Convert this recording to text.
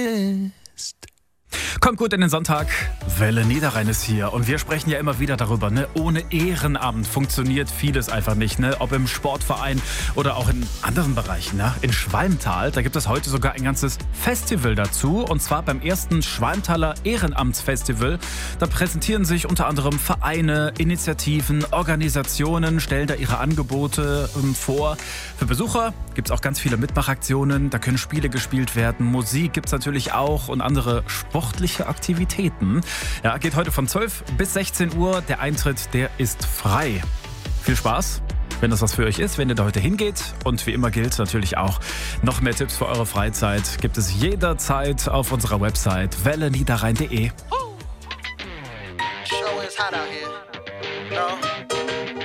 Kommt gut in den Sonntag. Welle Niederrhein ist hier und wir sprechen ja immer wieder darüber, ne? Ohne Ehrenamt funktioniert vieles einfach nicht, ne? Ob im Sportverein oder auch in anderen Bereichen, ne? In Schwalmtal, da gibt es heute sogar ein ganzes Festival dazu, und zwar beim ersten Schwalmtaler Ehrenamtsfestival. Da präsentieren sich unter anderem Vereine, Initiativen, Organisationen, stellen da ihre Angebote vor. Für Besucher gibt es auch ganz viele Mitmachaktionen, da können Spiele gespielt werden, Musik gibt es natürlich auch und andere sportliche Aktivitäten. Ja, geht heute von 12 bis 16 Uhr. Der Eintritt, der ist frei. Viel Spaß, wenn das was für euch ist, wenn ihr da heute hingeht. Und wie immer gilt natürlich auch, noch mehr Tipps für eure Freizeit gibt es jederzeit auf unserer Website welleniederrhein.de.